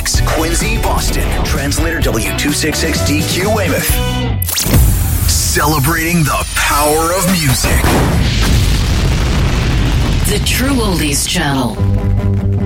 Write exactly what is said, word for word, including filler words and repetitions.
Halifax, Quincy, Boston. Translator W two sixty-six D Q Weymouth. Celebrating the power of music. The True Oldies Channel.